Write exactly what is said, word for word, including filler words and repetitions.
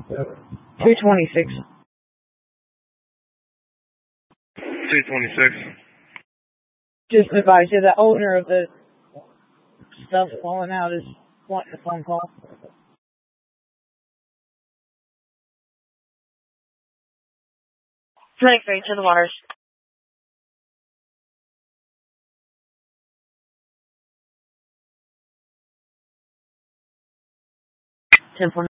two twenty-six. two twenty-six. Just advise you, the owner of the stuff falling out is wanting a phone call. twenty-three to the waters. ten forty.